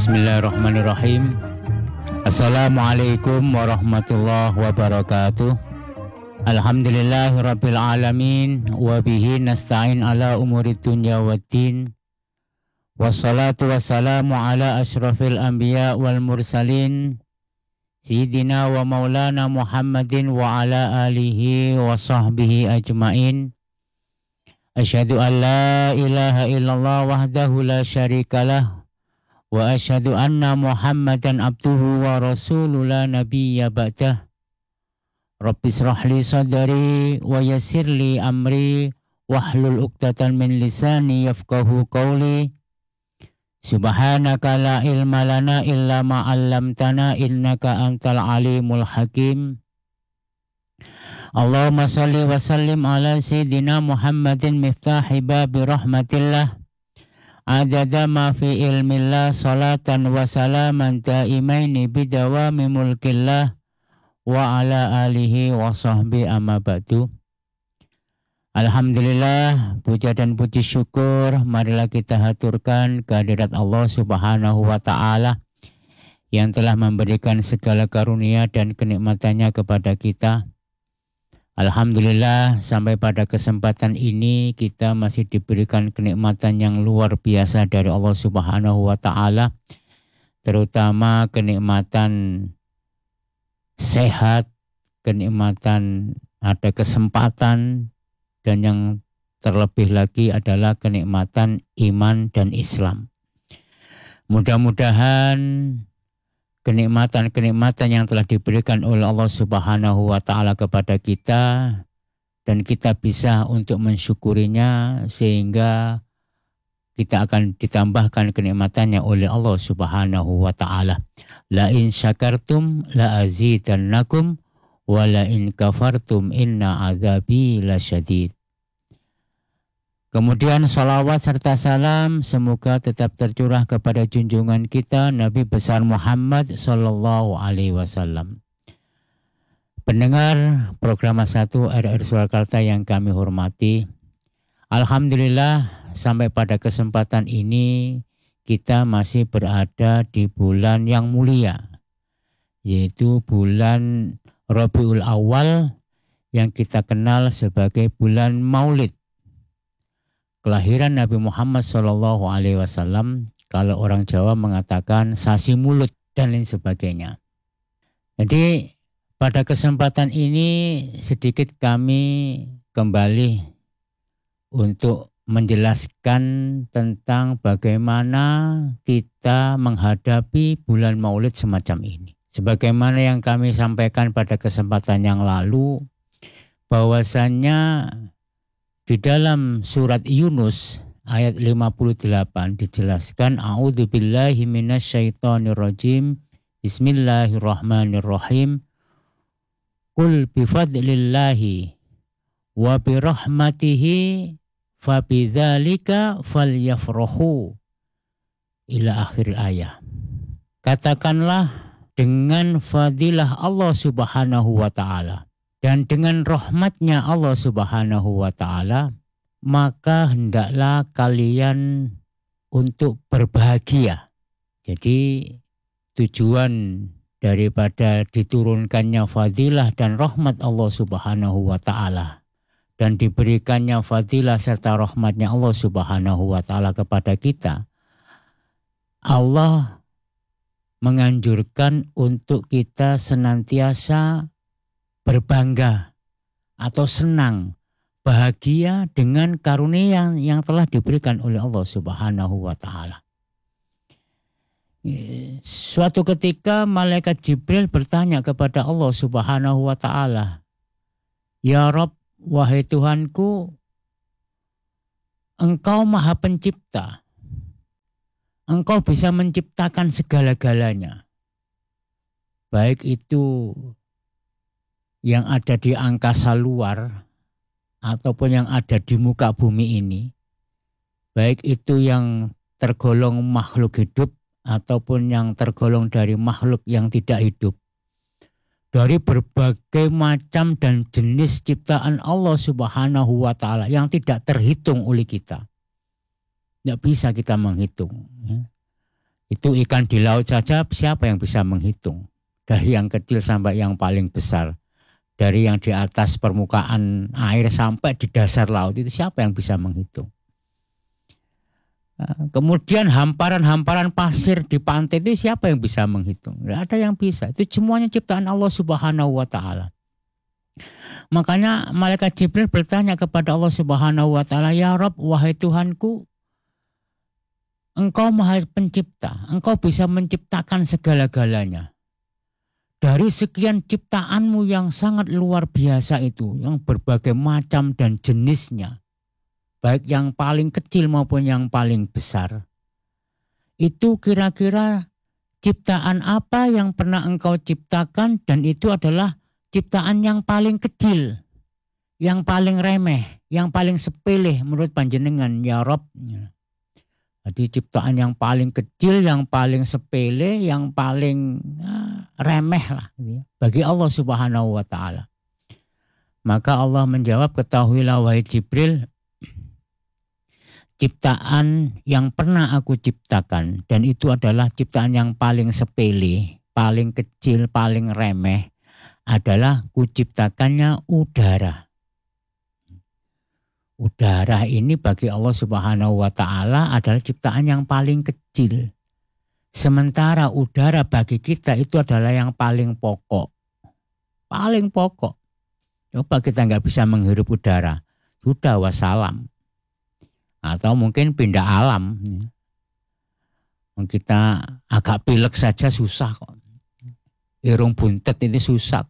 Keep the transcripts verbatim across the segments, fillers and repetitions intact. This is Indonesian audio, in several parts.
Bismillahirrahmanirrahim. Assalamualaikum warahmatullahi wabarakatuh. Alhamdulillahirabbil alamin wa bihi nasta'in ala umurid dunya waddin. Wassalatu wassalamu ala asyrafil anbiya wal mursalin sayyidina wa maulana Muhammadin wa ala alihi wa sahbihi ajmain. Asyhadu an la ilaha illallah wahdahu la syarikalah wa asyhadu anna Muhammadan abduhu wa rasuluhu la nabiyya ba'dah. Rabbi israh li sadri wa yassir li amri wahlul 'uqdatam min lisani yafqahu qawli. Subhanaka la ilma lana illa ma 'allamtana innaka antal alimul hakim. Allahumma salli wa sallim ala sayyidina Muhammadin miftahi babi rahmatillah. Adada ma fi ilmillah salatan wa salaman daimaini bidawami mulkillah wa ala alihi wa sahbihi amma ba'du. Alhamdulillah, puja dan puji syukur marilah kita haturkan kehadirat Allah Subhanahu wa ta'ala yang telah memberikan segala karunia dan kenikmatannya kepada kita. Alhamdulillah, sampai pada kesempatan ini kita masih diberikan kenikmatan yang luar biasa dari Allah Subhanahu wa ta'ala, terutama kenikmatan sehat, kenikmatan ada kesempatan, dan yang terlebih lagi adalah kenikmatan iman dan Islam. Mudah-mudahan kenikmatan-kenikmatan yang telah diberikan oleh Allah Subhanahu wa ta'ala kepada kita dan kita bisa untuk mensyukurinya sehingga kita akan ditambahkan kenikmatannya oleh Allah Subhanahu wa ta'ala. La in syakartum la azidannakum wa la in kafartum inna adzabi lasyadid. Kemudian salawat serta salam semoga tetap tercurah kepada junjungan kita Nabi besar Muhammad sallallahu alaihi wasallam. Pendengar program satu R R Surakarta yang kami hormati, alhamdulillah sampai pada kesempatan ini kita masih berada di bulan yang mulia, yaitu bulan Rabiul Awal yang kita kenal sebagai bulan Maulid. Kelahiran Nabi Muhammad shallallahu alaihi wasallam, kalau orang Jawa mengatakan sasi mulut dan lain sebagainya. Jadi pada kesempatan ini sedikit kami kembali untuk menjelaskan tentang bagaimana kita menghadapi bulan Maulid semacam ini. Sebagaimana yang kami sampaikan pada kesempatan yang lalu, bahwasannya di dalam surat Yunus ayat lima puluh delapan dijelaskan a'udzubillahi minasyaitonirrajim bismillahirrahmanirrahim qul bifadlillahi wa birahmatihi fabidzalika falyafrahu ila akhir ayat. Katakanlah dengan fadilah Allah Subhanahu wa ta'ala dan dengan rahmatnya Allah Subhanahu wa ta'ala, maka hendaklah kalian untuk berbahagia. Jadi tujuan daripada diturunkannya fadilah dan rahmat Allah Subhanahu wa ta'ala dan diberikannya fadilah serta rahmatnya Allah Subhanahu wa ta'ala kepada kita, Allah menganjurkan untuk kita senantiasa berbangga atau senang, bahagia dengan karunia yang, yang telah diberikan oleh Allah Subhanahu wa ta'ala. Suatu ketika malaikat Jibril bertanya kepada Allah Subhanahu wa ta'ala, "Ya Rabb, wahai Tuhanku, Engkau Maha Pencipta. Engkau bisa menciptakan segala-galanya. Baik itu yang ada di angkasa luar ataupun yang ada di muka bumi ini, baik itu yang tergolong makhluk hidup ataupun yang tergolong dari makhluk yang tidak hidup, dari berbagai macam dan jenis ciptaan Allah Subhanahu wa ta'ala yang tidak terhitung oleh kita. Tidak bisa kita menghitung. Itu ikan di laut saja siapa yang bisa menghitung? Dari yang kecil sampai yang paling besar. Dari yang di atas permukaan air sampai di dasar laut itu siapa yang bisa menghitung? Kemudian hamparan-hamparan pasir di pantai itu siapa yang bisa menghitung? Tidak ada yang bisa. Itu semuanya ciptaan Allah Subhanahu wa Ta'ala. Makanya malaikat Jibril bertanya kepada Allah Subhanahu wa Ta'ala, "Ya Rabb, wahai Tuhanku, Engkau Maha Pencipta, Engkau bisa menciptakan segala-galanya. Dari sekian ciptaanmu yang sangat luar biasa itu, yang berbagai macam dan jenisnya, baik yang paling kecil maupun yang paling besar. Itu kira-kira ciptaan apa yang pernah Engkau ciptakan dan itu adalah ciptaan yang paling kecil, yang paling remeh, yang paling sepele menurut panjenengan ya Rabb." Jadi ciptaan yang paling kecil, yang paling sepele, yang paling ya, remeh lah gitu ya, bagi Allah Subhanahu wa Ta'ala. Maka Allah menjawab, "Ketahuilah wahai Jibril, ciptaan yang pernah aku ciptakan dan itu adalah ciptaan yang paling sepele, paling kecil, paling remeh adalah kuciptakannya udara." Udara ini bagi Allah Subhanahu wa Ta'ala adalah ciptaan yang paling kecil. Sementara udara bagi kita itu adalah yang paling pokok. Paling pokok. Coba kita nggak bisa menghirup udara, sudah wassalam. Atau mungkin pindah alam. Kita agak pilek saja susah kok. Irung buntet ini susah.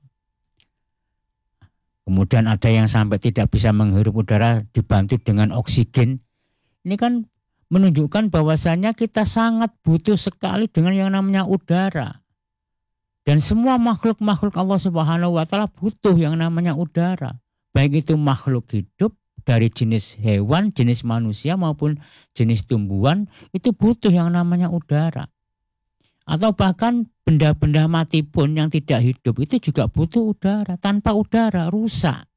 Kemudian ada yang sampai tidak bisa menghirup udara dibantu dengan oksigen. Ini kan menunjukkan bahwasannya kita sangat butuh sekali dengan yang namanya udara. Dan semua makhluk-makhluk Allah Subhanahu wa Ta'ala butuh yang namanya udara. Baik itu makhluk hidup dari jenis hewan, jenis manusia maupun jenis tumbuhan itu butuh yang namanya udara. Atau bahkan benda-benda mati pun yang tidak hidup itu juga butuh udara. Tanpa udara rusak.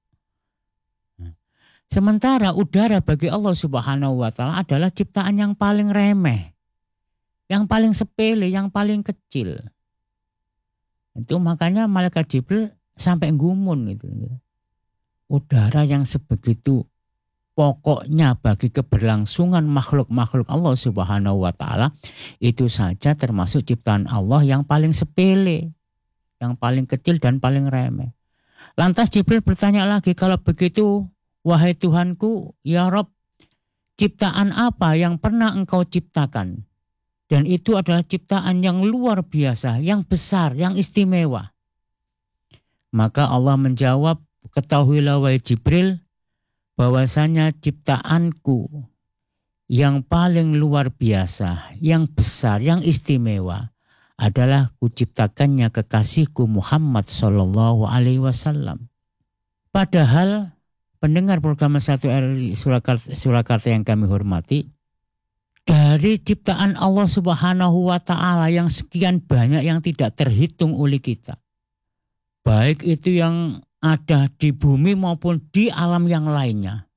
Sementara udara bagi Allah Subhanahu wa Ta'ala adalah ciptaan yang paling remeh, yang paling sepele, yang paling kecil. Itu makanya malaikat Jibril sampai gumun gitu. Udara yang sebegitu pokoknya bagi keberlangsungan makhluk-makhluk Allah Subhanahu wa Ta'ala itu saja termasuk ciptaan Allah yang paling sepele, yang paling kecil dan paling remeh. Lantas Jibril bertanya lagi, "Kalau begitu wahai Tuhanku, ya Rabb, ciptaan apa yang pernah Engkau ciptakan dan itu adalah ciptaan yang luar biasa, yang besar, yang istimewa?" Maka Allah menjawab, "Ketahuilah wahai Jibril, bahwasanya ciptaanku yang paling luar biasa, yang besar, yang istimewa adalah kuciptakannya kekasihku Muhammad Sallallahu Alaihi Wasallam." Padahal pendengar program satu R I Surakarta, Surakarta yang kami hormati, dari ciptaan Allah Subhanahu wa Ta'ala yang sekian banyak yang tidak terhitung oleh kita, baik itu yang ada di bumi maupun di alam yang lainnya,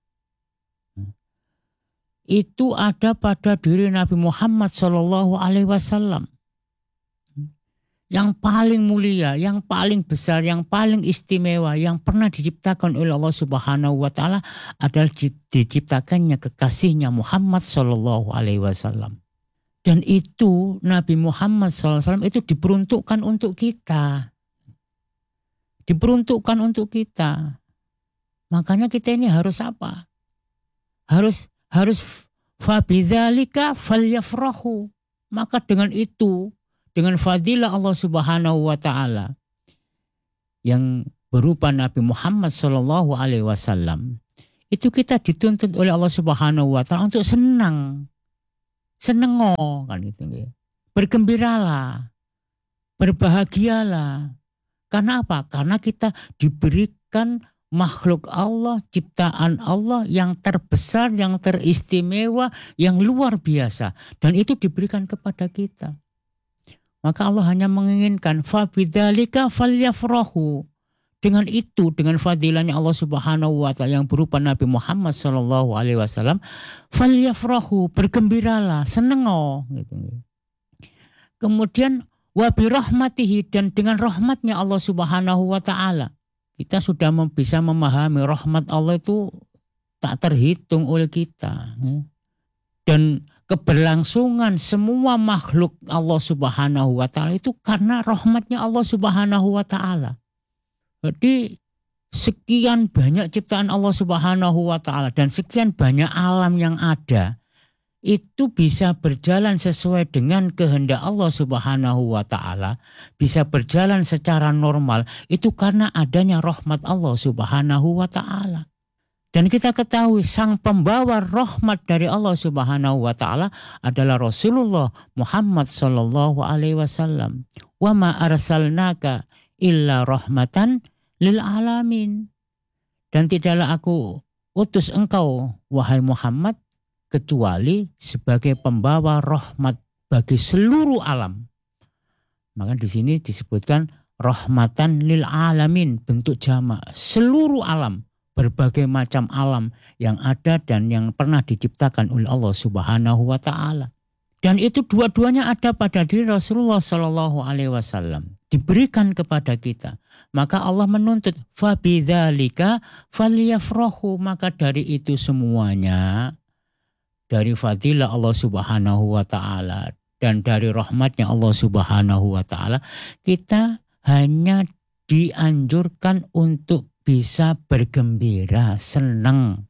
itu ada pada diri Nabi Muhammad Shallallahu Alaihi Wasallam. Yang paling mulia, yang paling besar, yang paling istimewa yang pernah diciptakan oleh Allah Subhanahu wa Ta'ala adalah diciptakannya kekasihnya Muhammad Shallallahu Alaihi Wasallam. Dan itu Nabi Muhammad Shallallahu Alaihi Wasallam itu diperuntukkan untuk kita. Diperuntukkan untuk kita. Makanya kita ini harus apa? Harus harus fabidzalika falyafrahu. Maka dengan itu, dengan fadilah Allah Subhanahu wa Ta'ala yang berupa Nabi Muhammad Shallallahu Alaihi Wasallam, itu kita dituntut oleh Allah Subhanahu wa Ta'ala untuk senang, senengo kan gitu ya. Bergembiralah, berbahagialah. Karena apa? Karena kita diberikan makhluk Allah, ciptaan Allah yang terbesar, yang teristimewa, yang luar biasa. Dan itu diberikan kepada kita. Maka Allah hanya menginginkan fabidzalika falyafrahu. Dengan itu, dengan fadilahnya Allah Subhanahu wa Ta'ala yang berupa Nabi Muhammad Shallallahu Alaihi Wasallam, falyafrahu, bergembiralah, senengo gitu. Kemudian wa bi rahmatihi, dan dengan rahmatnya Allah Subhanahu wa taala. Kita sudah bisa memahami rahmat Allah itu tak terhitung oleh kita. Dan keberlangsungan semua makhluk Allah Subhanahu wa taala itu karena rahmatnya Allah Subhanahu wa taala. Jadi sekian banyak ciptaan Allah Subhanahu wa taala dan sekian banyak alam yang ada itu bisa berjalan sesuai dengan kehendak Allah Subhanahu wa taala, bisa berjalan secara normal, itu karena adanya rahmat Allah Subhanahu wa taala. Dan kita ketahui sang pembawa rahmat dari Allah Subhanahu wa taala adalah Rasulullah Muhammad sallallahu alaihi wasallam. Wa ma arsalnaka illa rahmatan lil alamin. Dan tidaklah aku utus engkau wahai Muhammad kecuali sebagai pembawa rahmat bagi seluruh alam. Maka di sini disebutkan rahmatan lil alamin, bentuk jamak, seluruh alam, berbagai macam alam yang ada dan yang pernah diciptakan oleh Allah Subhanahu wa taala. Dan itu dua-duanya ada pada diri Rasulullah sallallahu alaihi wasallam, diberikan kepada kita. Maka Allah menuntut fa bidzalika falyafrahu, maka dari itu semuanya, dari fadilah Allah Subhanahu wa taala dan dari rahmatnya Allah Subhanahu wa taala, kita hanya dianjurkan untuk bisa bergembira, senang.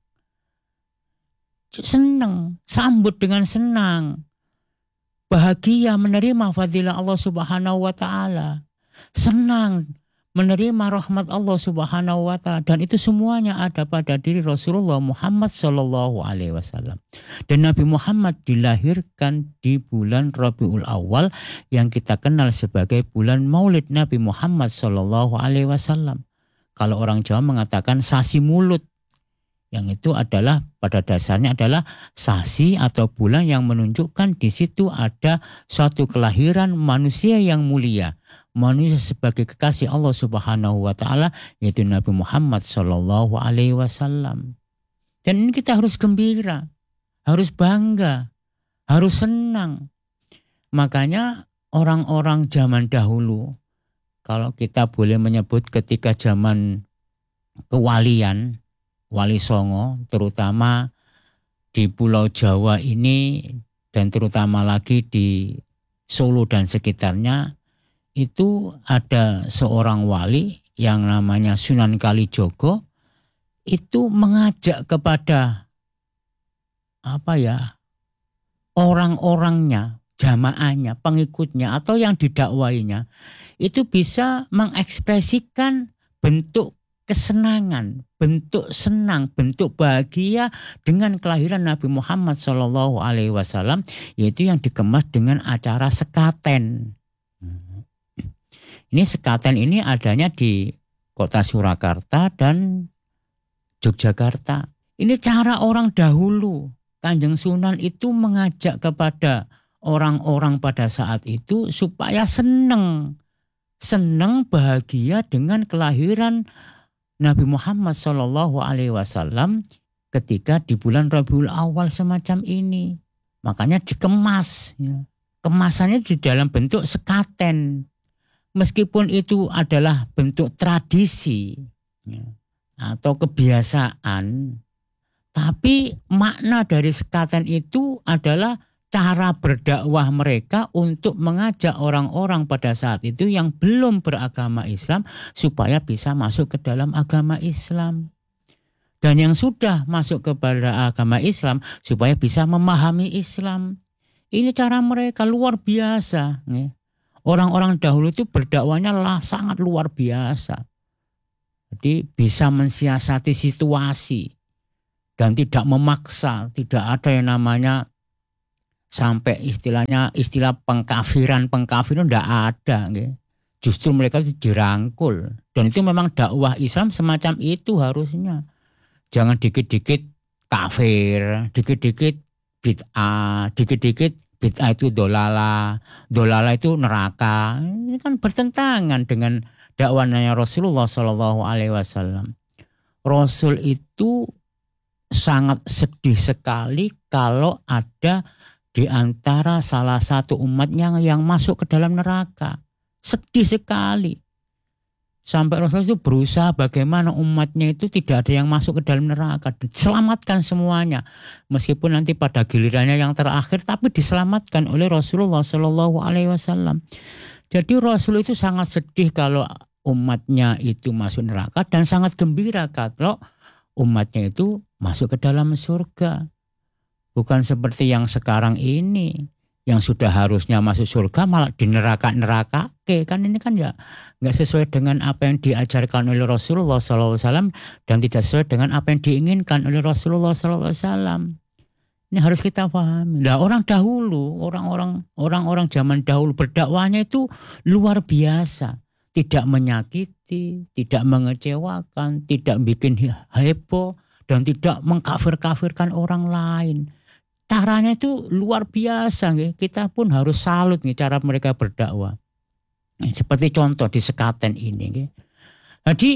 Senang, sambut dengan senang. Bahagia menerima fadilah Allah Subhanahu wa taala. Senang menerima rahmat Allah Subhanahu wa taala, dan itu semuanya ada pada diri Rasulullah Muhammad sallallahu alaihi wasallam. Dan Nabi Muhammad dilahirkan di bulan Rabiul Awal yang kita kenal sebagai bulan Maulid Nabi Muhammad sallallahu alaihi wasallam. Kalau orang Jawa mengatakan sasi mulut, yang itu adalah pada dasarnya adalah sasi atau bulan yang menunjukkan di situ ada suatu kelahiran manusia yang mulia. Manusia sebagai kekasih Allah Subhanahu wa taala, yaitu Nabi Muhammad sallallahu alaihi wasallam. Dan ini kita harus gembira, harus bangga, harus senang. Makanya orang-orang zaman dahulu, kalau kita boleh menyebut ketika zaman kewalian, Wali Songo, terutama di Pulau Jawa ini dan terutama lagi di Solo dan sekitarnya, itu ada seorang wali yang namanya Sunan Kalijogo, itu mengajak kepada apa ya orang-orangnya, jamaahnya, pengikutnya atau yang didakwainya itu bisa mengekspresikan bentuk kesenangan, bentuk senang, bentuk bahagia dengan kelahiran Nabi Muhammad shallallahu alaihi wasallam, yaitu yang dikemas dengan acara sekaten. Ini sekaten ini adanya di kota Surakarta dan Yogyakarta. Ini cara orang dahulu. Kanjeng Sunan itu mengajak kepada orang-orang pada saat itu supaya senang. Senang bahagia dengan kelahiran Nabi Muhammad shallallahu alaihi wasallam ketika di bulan Rabiul Awal semacam ini. Makanya dikemas. Ya. Kemasannya di dalam bentuk sekaten. Meskipun itu adalah bentuk tradisi ya, atau kebiasaan, tapi makna dari sekaten itu adalah cara berdakwah mereka untuk mengajak orang-orang pada saat itu yang belum beragama Islam supaya bisa masuk ke dalam agama Islam. Dan yang sudah masuk kepada agama Islam supaya bisa memahami Islam. Ini cara mereka luar biasa. Ya. Orang-orang dahulu itu berdakwahnya lah sangat luar biasa. Jadi bisa mensiasati situasi dan tidak memaksa, tidak ada yang namanya sampai istilahnya istilah pengkafiran-pengkafiran tidak ada. Gitu. Justru mereka itu dirangkul. Dan itu memang dakwah Islam semacam itu harusnya. Jangan dikit-dikit kafir, dikit-dikit bid'ah, dikit-dikit bid'ah itu dolala, dolala itu neraka. Ini kan bertentangan dengan dakwahnya Rasulullah shallallahu alaihi wasallam. Rasul itu sangat sedih sekali kalau ada di antara salah satu umatnya yang masuk ke dalam neraka. Sedih sekali. Sampai Rasulullah itu berusaha bagaimana umatnya itu tidak ada yang masuk ke dalam neraka. Diselamatkan semuanya. Meskipun nanti pada gilirannya yang terakhir, tapi diselamatkan oleh Rasulullah Shallallahu Alaihi Wasallam. Jadi Rasul itu sangat sedih kalau umatnya itu masuk neraka dan sangat gembira kalau umatnya itu masuk ke dalam surga. Bukan seperti yang sekarang ini. Yang sudah harusnya masuk surga malah di neraka-neraka. Oke, kan ini kan ya nggak sesuai dengan apa yang diajarkan oleh Rasulullah shallallahu alaihi wasallam dan tidak sesuai dengan apa yang diinginkan oleh Rasulullah shallallahu alaihi wasallam. Ini harus kita pahami. Nah, orang dahulu, orang-orang orang-orang zaman dahulu berdakwahnya itu luar biasa. Tidak menyakiti, tidak mengecewakan, tidak bikin heboh, dan tidak mengkafir-kafirkan orang lain. Caranya itu luar biasa, nih. Kita pun harus salut nih cara mereka berdakwah. Seperti contoh di Sekaten ini. Nih. Jadi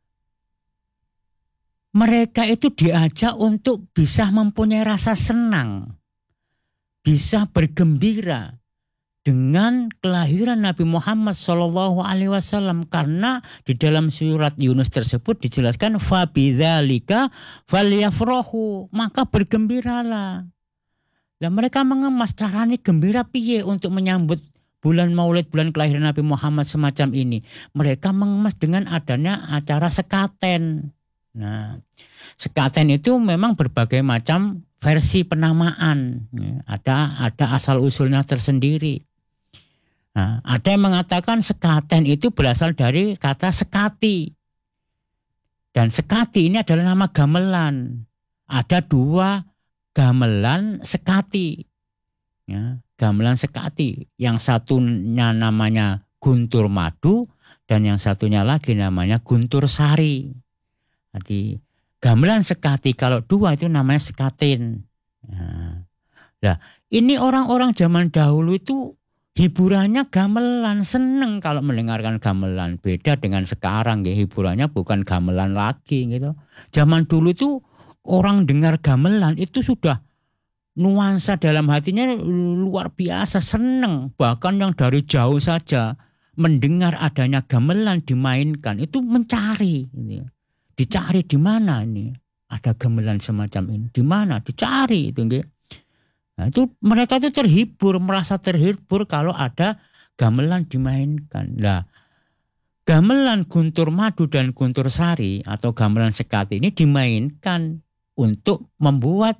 mereka itu diajak untuk bisa mempunyai rasa senang, bisa bergembira dengan kelahiran Nabi Muhammad shallallahu alaihi wasallam, karena di dalam surat Yunus tersebut dijelaskan fabidzalika falyafrahu, maka bergembiralah. Dan mereka mengemas caranya gembira piye untuk menyambut bulan Maulid, bulan kelahiran Nabi Muhammad semacam ini. Mereka mengemas dengan adanya acara Sekaten. Nah, Sekaten itu memang berbagai macam versi penamaan. Ada ada asal usulnya tersendiri. Nah, ada yang mengatakan Sekaten itu berasal dari kata sekati. Dan sekati ini adalah nama gamelan. Ada dua gamelan sekati, ya, gamelan sekati. Yang satunya namanya Guntur Madu dan yang satunya lagi namanya Guntur Sari. Jadi gamelan sekati kalau dua itu namanya sekatin. Ya. Nah, ini orang-orang zaman dahulu itu hiburannya gamelan, seneng kalau mendengarkan gamelan. Beda dengan sekarang, ya, hiburannya bukan gamelan lagi gitu. Zaman dulu itu orang dengar gamelan itu sudah nuansa dalam hatinya luar biasa, seneng. Bahkan yang dari jauh saja mendengar adanya gamelan dimainkan itu mencari. Gitu. Dicari di mana ini ada gamelan semacam ini, di mana dicari itu. Gitu. Nah, itu mereka itu terhibur, merasa terhibur kalau ada gamelan dimainkan. Nah, gamelan Guntur Madu dan Guntur Sari atau gamelan sekati ini dimainkan untuk membuat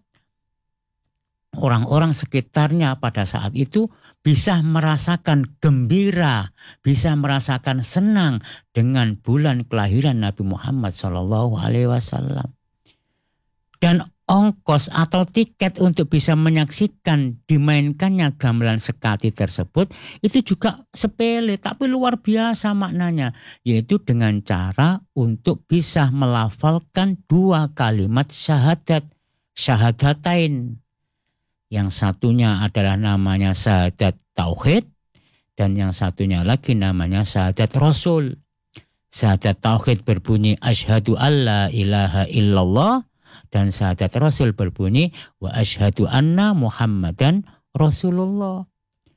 orang-orang sekitarnya pada saat itu bisa merasakan gembira, bisa merasakan senang dengan bulan kelahiran Nabi Muhammad shallallahu alaihi wasallam. Dan ongkos atau tiket untuk bisa menyaksikan dimainkannya gamelan sekati tersebut itu juga sepele tapi luar biasa maknanya, yaitu dengan cara untuk bisa melafalkan dua kalimat syahadat, syahadatain. Yang satunya adalah namanya syahadat tauhid dan yang satunya lagi namanya syahadat rasul. Syahadat tauhid berbunyi asyhadu alla ilaha illallah dan syahadat rasul berbunyi wa asyhadu anna Muhammadan Rasulullah.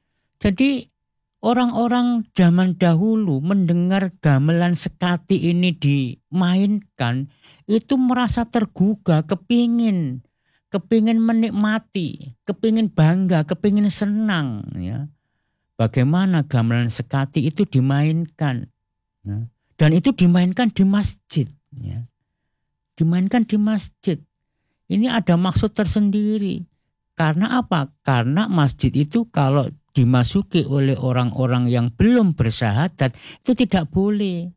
Jadi orang-orang zaman dahulu mendengar gamelan sekati ini dimainkan itu merasa tergugah, kepingin, kepingin menikmati, kepingin bangga, kepingin senang. Ya. Bagaimana gamelan sekati itu dimainkan. Ya. Dan itu dimainkan di masjid. Ya. Dimainkan di masjid. Ini ada maksud tersendiri. Karena apa? Karena masjid itu kalau dimasuki oleh orang-orang yang belum bersyahadat itu tidak boleh.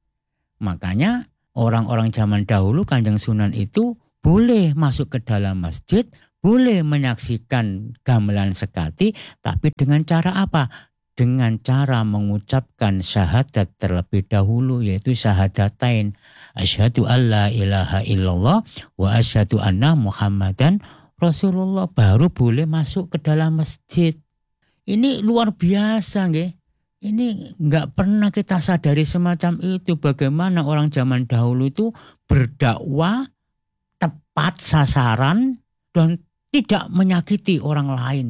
Makanya orang-orang zaman dahulu Kanjeng Sunan itu boleh masuk ke dalam masjid, boleh menyaksikan gamelan sekati, tapi dengan cara apa? Dengan cara mengucapkan syahadat terlebih dahulu, yaitu syahadatain. Asyhadu alla ilaha illallah wa asyhadu anna Muhammadan Rasulullah. Baru boleh masuk ke dalam masjid. Ini luar biasa, nggih. Ini nggak pernah kita sadari semacam itu. Bagaimana orang zaman dahulu itu berdakwah tepat sasaran dan tidak menyakiti orang lain.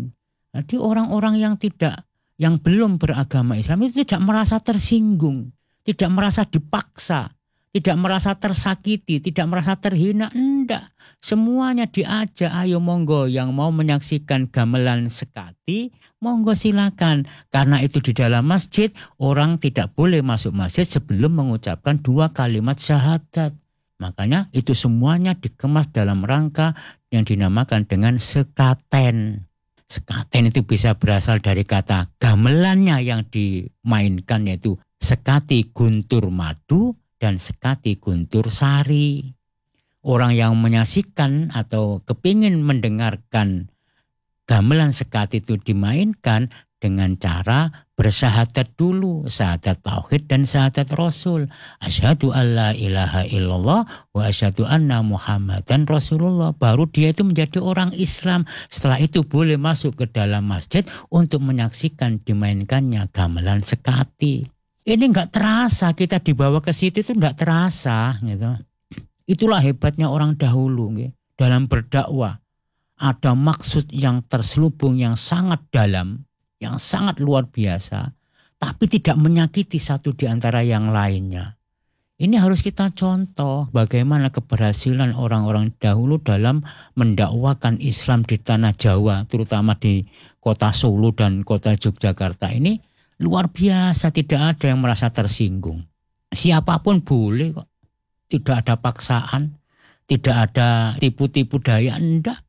Jadi orang-orang yang tidak, yang belum beragama Islam itu tidak merasa tersinggung, tidak merasa dipaksa, tidak merasa tersakiti, tidak merasa terhina, enggak. Semuanya diajak, ayo monggo yang mau menyaksikan gamelan sekati, monggo silakan. Karena itu di dalam masjid, orang tidak boleh masuk masjid sebelum mengucapkan dua kalimat syahadat. Makanya itu semuanya dikemas dalam rangka yang dinamakan dengan sekaten. Sekaten itu bisa berasal dari kata gamelannya yang dimainkan, yaitu sekati guntur madu dan sekati guntur sari. Orang yang menyaksikan atau kepingin mendengarkan gamelan sekati itu dimainkan dengan cara bersyahadat dulu, syahadat tauhid dan syahadat rasul. Asyhadu alla ilaha illallah wa asyhadu anna muhammadan rasulullah. Baru dia itu menjadi orang Islam. Setelah itu boleh masuk ke dalam masjid untuk menyaksikan dimainkannya gamelan sekati. Ini enggak terasa kita dibawa ke situ, itu enggak terasa gitu. Itulah hebatnya orang dahulu gitu. Dalam berdakwah ada maksud yang terselubung yang sangat dalam, yang sangat luar biasa, tapi tidak menyakiti satu di antara yang lainnya. Ini harus kita contoh bagaimana keberhasilan orang-orang dahulu dalam mendakwakan Islam di tanah Jawa, terutama di kota Solo dan kota Yogyakarta ini luar biasa, tidak ada yang merasa tersinggung. Siapapun boleh kok, tidak ada paksaan, tidak ada tipu-tipu daya, enggak.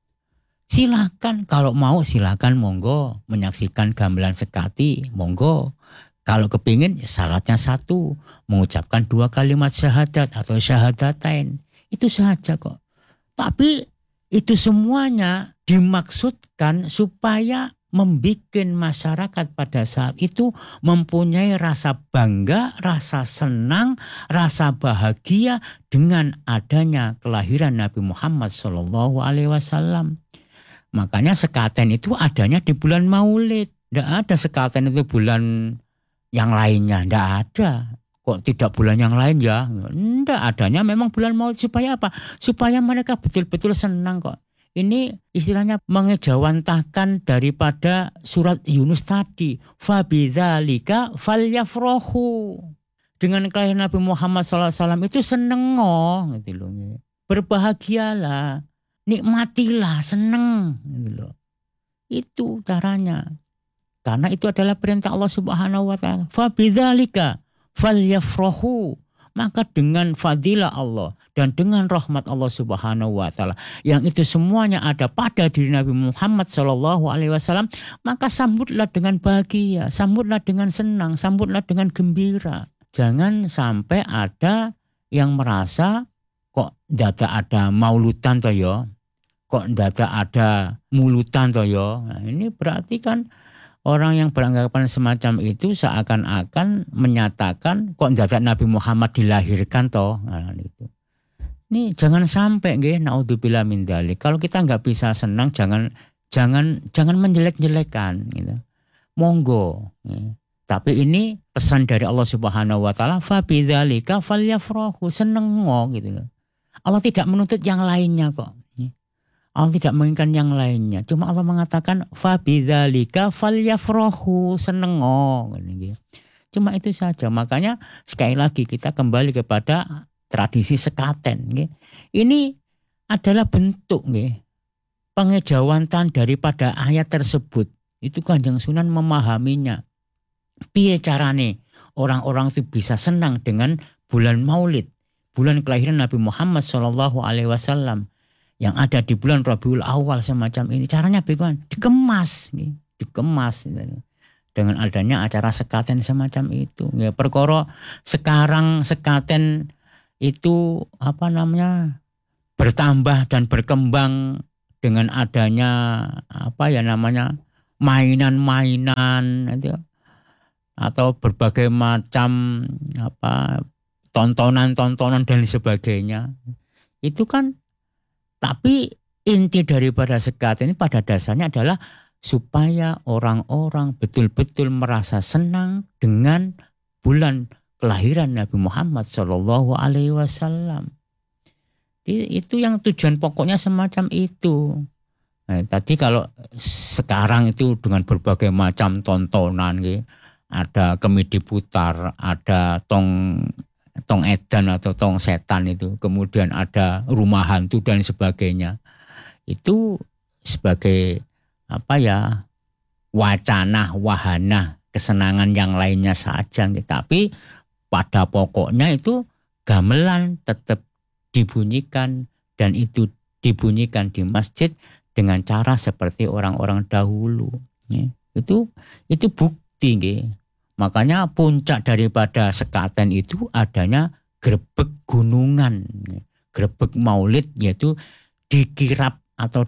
Silakan, kalau mau silakan monggo menyaksikan gamelan sekati, monggo. Kalau kepingin syaratnya satu, mengucapkan dua kalimat syahadat atau syahadatain. Itu saja kok. Tapi itu semuanya dimaksudkan supaya membuat masyarakat pada saat itu mempunyai rasa bangga, rasa senang, rasa bahagia dengan adanya kelahiran Nabi Muhammad shallallahu alaihi wasallam. Makanya sekaten itu adanya di bulan Maulid. Tidak ada sekaten itu bulan yang lainnya. Tidak ada. Kok tidak bulan yang lain ya? Tidak, adanya memang bulan Maulid. Supaya apa? Supaya mereka betul-betul senang kok. Ini istilahnya mengejawantahkan daripada surat Yunus tadi. Fabidzalika falyafrahu. Dengan kelahiran Nabi Muhammad shallallahu alaihi wasallam itu seneng oh, gitu loh. Berbahagialah, nikmatilah, seneng gitu loh. Itu caranya. Karena itu adalah perintah Allah Subhanahu wa taala. Fabidzalika falyafrahu. Maka dengan fadilah Allah dan dengan rahmat Allah Subhanahu wa taala yang itu semuanya ada pada diri Nabi Muhammad sallallahu alaihi wasallam, maka sambutlah dengan bahagia, sambutlah dengan senang, sambutlah dengan gembira. Jangan sampai ada yang merasa kok data ada maulutan toh ya, kok data ada mulutan toh ya. Nah, ini berarti kan orang yang beranggapan semacam itu seakan-akan menyatakan kok dadak Nabi Muhammad dilahirkan toh. Nah, itu. Ini jangan sampai nggih, naudzubillah min dzalik. Kalau kita nggak bisa senang, jangan jangan jangan menjelek-jelekan gitu. Monggo. Ya. Tapi ini pesan dari Allah Subhanahu wa taala, fa bidzalika falyafrahu, seneng gitu loh. Allah tidak menuntut yang lainnya kok. Allah tidak menginginkan yang lainnya. Cuma Allah mengatakan fa bidzalika falyafrahu, seneng gitu. Cuma itu saja. Makanya sekali lagi kita kembali kepada tradisi sekaten. Gitu. Ini adalah bentuk gitu, pengejawantan daripada ayat tersebut. Itu Kanjeng Sunan memahaminya. Piye carane orang-orang itu bisa senang dengan bulan Maulid, bulan kelahiran Nabi Muhammad shallallahu alaihi wasallam yang ada di bulan Rabiul Awal semacam ini. Caranya bagaimana? Dikemas, gitu. Dikemas gitu. Dengan adanya acara sekaten semacam itu. Ya, perkara sekarang sekaten itu apa namanya bertambah dan berkembang dengan adanya apa ya namanya mainan-mainan itu, atau berbagai macam apa tontonan-tontonan dan sebagainya. Itu kan, tapi inti daripada sekaten ini pada dasarnya adalah supaya orang-orang betul-betul merasa senang dengan bulan kelahiran Nabi Muhammad shallallahu alaihi wasallam. Itu yang tujuan pokoknya semacam itu. Nah, tadi kalau sekarang itu dengan berbagai macam tontonan, gitu, ada komedi putar, ada tong tong edan atau tong setan itu, kemudian ada rumah hantu dan sebagainya. Itu sebagai apa ya, wacana, wahana, kesenangan yang lainnya saja. Gitu. Tapi pada pokoknya itu gamelan tetap dibunyikan, dan itu dibunyikan di masjid dengan cara seperti orang-orang dahulu. Ya. Itu itu bukti. Ya. Makanya puncak daripada sekaten itu adanya grebek gunungan. Ya. Grebek maulid, yaitu dikirap atau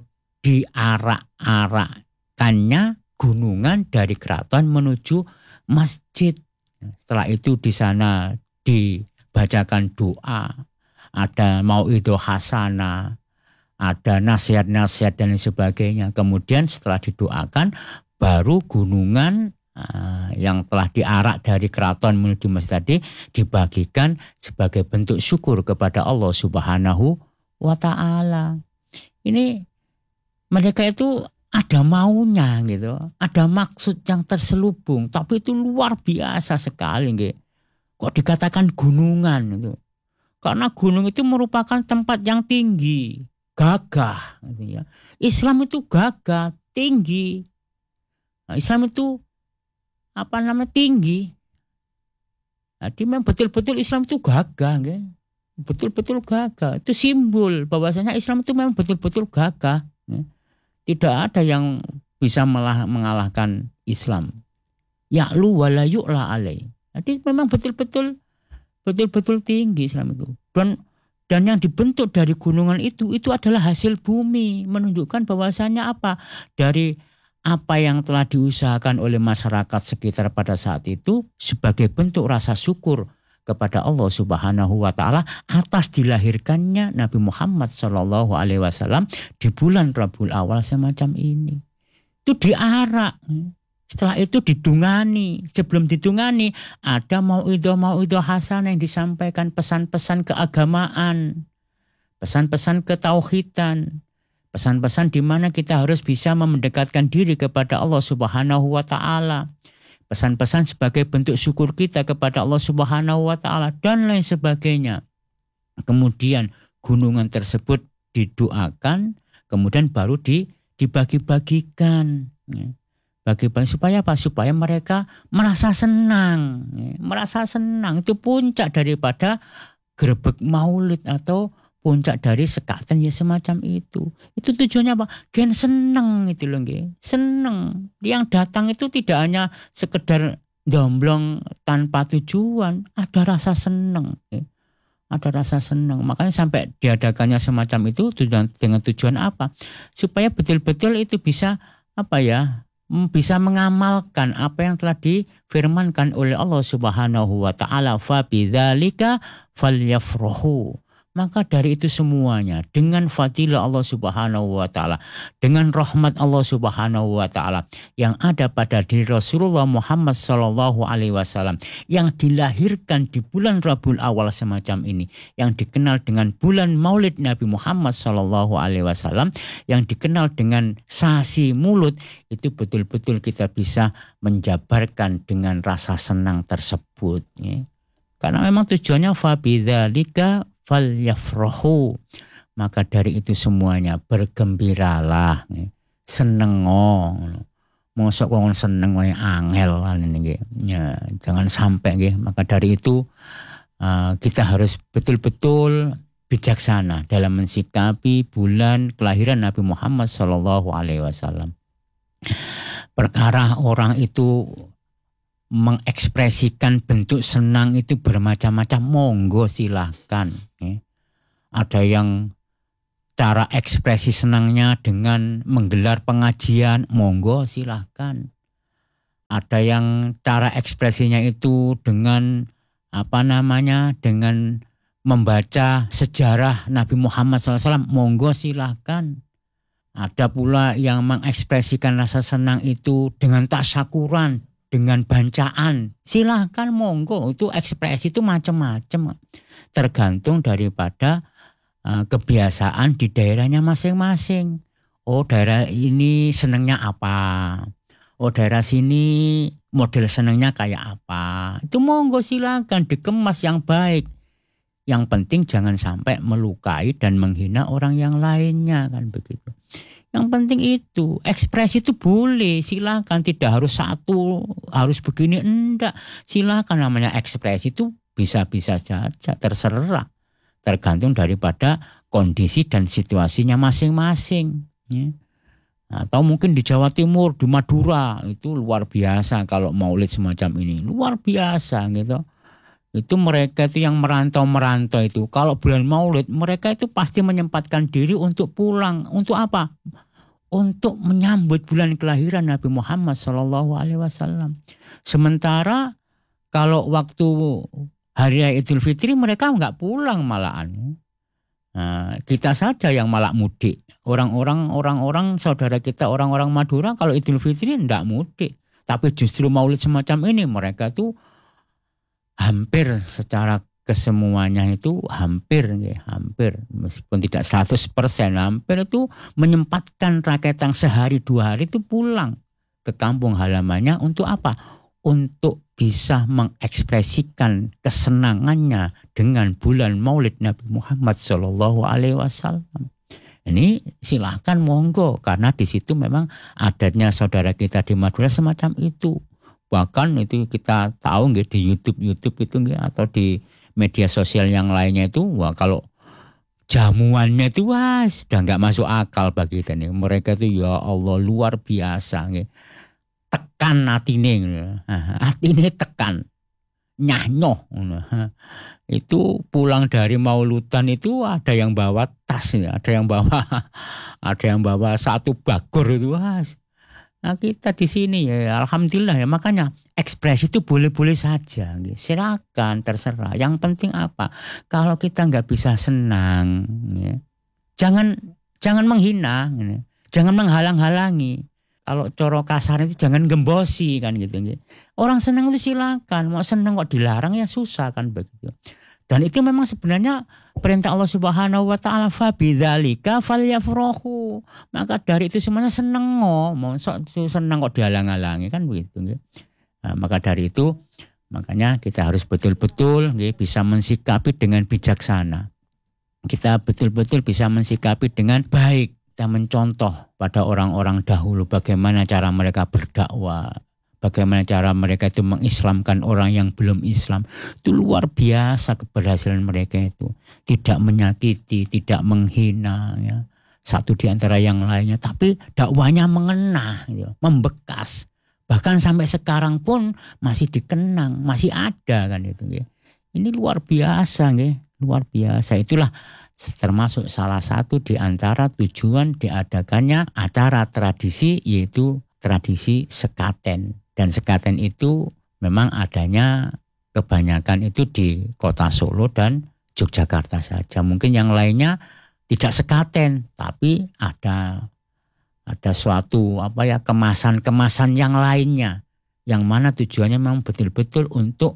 diarak-arakannya gunungan dari keraton menuju masjid. Setelah itu di sana dibacakan doa, ada mauidhah hasanah, ada nasihat-nasihat dan sebagainya. Kemudian setelah didoakan, baru gunungan uh, yang telah diarak dari keraton menuju masjid tadi dibagikan sebagai bentuk syukur kepada Allah Subhanahu wa Ta'ala. Ini mereka itu ada maunya gitu, ada maksud yang terselubung, tapi itu luar biasa sekali, gitu. Kok dikatakan gunungan itu? Karena gunung itu merupakan tempat yang tinggi, gagah, gitu ya. Islam itu gagah, tinggi. Nah, Islam itu apa namanya, tinggi. Jadi memang betul-betul Islam itu gagah, gitu. Betul-betul gagah. Itu simbol bahwasanya Islam itu memang betul-betul gagah. Gitu. Tidak ada yang bisa malah mengalahkan Islam. Ya'lu wa la yu'la alaih. Jadi memang betul-betul betul-betul tinggi Islam itu. Dan dan yang dibentuk dari gunungan itu itu adalah hasil bumi, menunjukkan bahwasanya apa? Dari apa yang telah diusahakan oleh masyarakat sekitar pada saat itu sebagai bentuk rasa syukur kepada Allah Subhanahu wa Ta'ala atas dilahirkannya Nabi Muhammad Shallallahu Alaihi Wasallam di bulan Rabiul Awal semacam ini. Itu diarak. Setelah itu didungani. Sebelum didungani ada mauidhah mauidhah hasanah yang disampaikan, pesan-pesan keagamaan, pesan-pesan ketauhidan, pesan-pesan di mana kita harus bisa mendekatkan diri kepada Allah Subhanahu wa Ta'ala. Pesan-pesan sebagai bentuk syukur kita kepada Allah Subhanahu wa Ta'ala dan lain sebagainya. Kemudian gunungan tersebut didoakan, kemudian baru di, dibagi-bagikan. Ya. Bagi-bagi supaya apa? Supaya mereka merasa senang. Ya. Merasa senang. Itu puncak daripada grebek maulid atau puncak dari sekaten ya semacam itu. Itu tujuannya apa? Gen seneng itu loh, nggih. Seneng. Yang datang itu tidak hanya sekedar domblong tanpa tujuan, ada rasa seneng. Nggih. Ada rasa seneng. Makanya sampai diadakannya semacam itu tujuan, dengan tujuan apa? Supaya betul-betul itu bisa apa ya? Bisa mengamalkan apa yang telah difirmankan oleh Allah Subhanahu wa Ta'ala, fa bidzalika falyafrahu. Maka dari itu semuanya dengan fadilah Allah Subhanahu wa Ta'ala, dengan rahmat Allah Subhanahu wa Ta'ala yang ada pada diri Rasulullah Muhammad Sallallahu Alaihi Wasallam yang dilahirkan di bulan Rabiul Awal semacam ini, yang dikenal dengan bulan Maulid Nabi Muhammad Sallallahu Alaihi Wasallam, yang dikenal dengan sasi mulut, itu betul-betul kita bisa menjabarkan dengan rasa senang tersebut. Ya. Karena memang tujuannya fa bidzalika falyafrahu. Maka dari itu semuanya bergembiralah, seneng. Mosok wong seneng wae angel nggih. Ya, jangan sampai nggih. Maka dari itu uh, kita harus betul-betul bijaksana dalam mensikapi bulan kelahiran Nabi Muhammad Shallallahu Alaihi Wasallam. Perkara orang itu mengekspresikan bentuk senang itu bermacam-macam, monggo silahkan. Ya. Ada yang cara ekspresi senangnya dengan menggelar pengajian, monggo silahkan. Ada yang cara ekspresinya itu dengan apa namanya, dengan membaca sejarah Nabi Muhammad shallallahu alaihi wasallam, monggo silahkan. Ada pula yang mengekspresikan rasa senang itu dengan tasyakuran, dengan bancaan, silahkan monggo. Itu ekspresi itu macam-macam, tergantung daripada uh, kebiasaan di daerahnya masing-masing. Oh daerah ini senangnya apa, oh daerah sini model senangnya kayak apa. Itu monggo silakan dikemas yang baik. Yang penting jangan sampai melukai dan menghina orang yang lainnya kan begitu. Yang penting itu ekspresi itu boleh, silakan, tidak harus satu, harus begini, enggak. Silakan, namanya ekspresi itu bisa-bisa saja, terserah. Tergantung daripada kondisi dan situasinya masing-masing. Ya. Atau mungkin di Jawa Timur, di Madura itu luar biasa kalau maulid semacam ini, luar biasa gitu. Itu mereka itu yang merantau-merantau itu. Kalau bulan maulid mereka itu pasti menyempatkan diri untuk pulang. Untuk apa? Untuk menyambut bulan kelahiran Nabi Muhammad shallallahu alaihi wasallam. Sementara kalau waktu hari raya Idul Fitri mereka nggak pulang malahan. Nah, kita saja yang malah mudik. Orang-orang orang-orang saudara kita orang-orang Madura kalau Idul Fitri nggak mudik. Tapi justru maulid semacam ini mereka tuh hampir secara kesemuanya itu hampir ya, hampir meskipun tidak seratus persen, hampir itu menyempatkan rakyat yang sehari dua hari itu pulang ke kampung halamannya untuk apa? Untuk bisa mengekspresikan kesenangannya dengan bulan Maulid Nabi Muhammad shallallahu alaihi wasallam. Ini silahkan monggo, karena di situ memang adatnya saudara kita di Madura semacam itu. Bahkan itu kita tahu nggak di YouTube-YouTube itu nggak, atau di media sosial yang lainnya itu, wah kalau jamuannya itu wah sudah nggak masuk akal bagi kita nih. Mereka itu ya Allah luar biasa nggak. Tekan atine, atine tekan, nyanyoh. Itu pulang dari mauludan itu ada yang bawa tas, ada yang bawa, ada yang bawa satu bagor itu wah. Nah kita di sini ya alhamdulillah ya, makanya ekspresi itu boleh-boleh saja, silakan terserah. Yang penting apa? Kalau kita nggak bisa senang, ya, jangan jangan menghina, ya, jangan menghalang-halangi. Kalau coro kasar itu jangan gembosi kan gitu. Ya. Orang senang itu silakan, mau senang kok dilarang ya susah kan begitu. Dan itu memang sebenarnya perintah Allah Subhanahu wa taala, fa bidzalika falyafrahu. Maka dari itu semuanya seneng kok, mau seneng kok dihalang-halangi kan begitu nggih. Nah, maka dari itu makanya kita harus betul-betul nggih bisa mensikapi dengan bijaksana. Kita betul-betul bisa mensikapi dengan baik. Kita mencontoh pada orang-orang dahulu bagaimana cara mereka berdakwah. Bagaimana cara mereka itu mengislamkan orang yang belum Islam. Itu luar biasa keberhasilan mereka itu. Tidak menyakiti, tidak menghina. Ya. Satu di antara yang lainnya. Tapi dakwahnya mengena, ya, membekas. Bahkan sampai sekarang pun masih dikenang, masih ada kan itu. Ya. Ini luar biasa, ya. Luar biasa. Itulah termasuk salah satu di antara tujuan diadakannya acara tradisi, yaitu tradisi sekaten. Dan sekaten itu memang adanya kebanyakan itu di kota Solo dan Yogyakarta saja. Mungkin yang lainnya tidak sekaten, tapi ada ada suatu apa ya kemasan-kemasan yang lainnya, yang mana tujuannya memang betul-betul untuk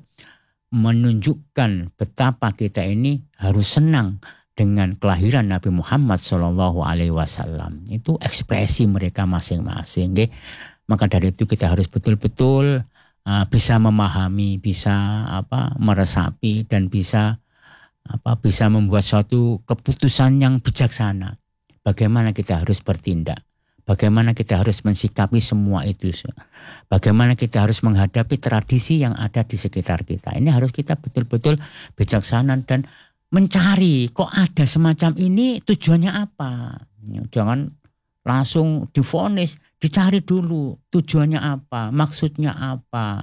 menunjukkan betapa kita ini harus senang dengan kelahiran Nabi Muhammad shallallahu alaihi wasallam. Itu ekspresi mereka masing-masing. Okay? Maka dari itu kita harus betul-betul uh, bisa memahami, bisa apa meresapi dan bisa apa bisa membuat suatu keputusan yang bijaksana. Bagaimana kita harus bertindak? Bagaimana kita harus mensikapi semua itu? Bagaimana kita harus menghadapi tradisi yang ada di sekitar kita? Ini harus kita betul-betul bijaksana dan mencari kok ada semacam ini tujuannya apa? Jangan langsung divonis, dicari dulu tujuannya apa, maksudnya apa.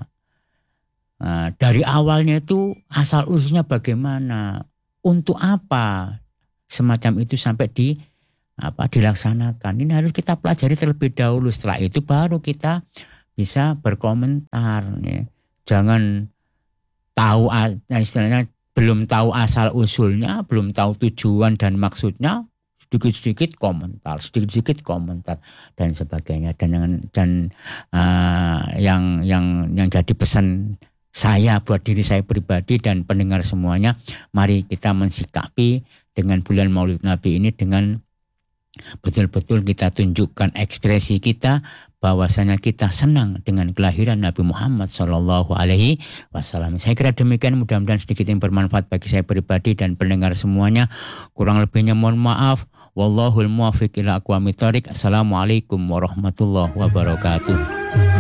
Nah, dari awalnya itu asal usulnya bagaimana, untuk apa semacam itu sampai di apa dilaksanakan. Ini harus kita pelajari terlebih dahulu. Setelah itu baru kita bisa berkomentar. Ya. Jangan tahu istilahnya belum tahu asal usulnya, belum tahu tujuan dan maksudnya. Sedikit-sedikit komentar, sedikit-sedikit komentar dan sebagainya. Dan yang dan uh, yang yang yang jadi pesan saya buat diri saya pribadi dan pendengar semuanya, mari kita mensikapi dengan bulan Maulid Nabi ini dengan betul-betul kita tunjukkan ekspresi kita bahwasanya kita senang dengan kelahiran Nabi Muhammad Shallallahu Alaihi Wasallam. Saya kira demikian, mudah-mudahan sedikit yang bermanfaat bagi saya pribadi dan pendengar semuanya. Kurang lebihnya mohon maaf. Wallahul muwaffiq ila aqwamit thoriq. Assalamualaikum warahmatullahi wabarakatuh.